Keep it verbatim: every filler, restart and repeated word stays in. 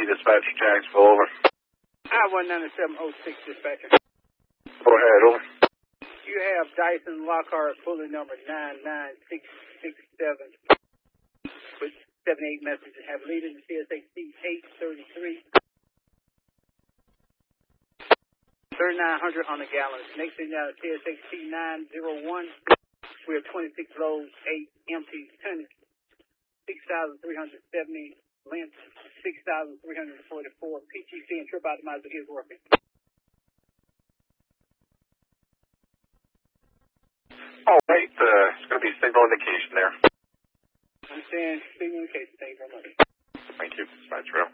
dispatcher, Jacksonville, over. I one nine seven oh six, dispatcher. Go ahead, over. You have Dyson Lockhart, bullet number nine nine six six seven, with seventy-eight messages. Have lead in the C S H C eight thirty-three. thirty-nine hundred on the gallons. Next thing down, C S H C nine oh one. We have twenty-six loads, eight empties, tonnage, six thousand three hundred seventy, length, six thousand three hundred forty-four. P T C and trip optimizer is working. All right, uh, it's going to be signal indication there. Understand, signal indication. Thank you very much. Thank you, dispatcher.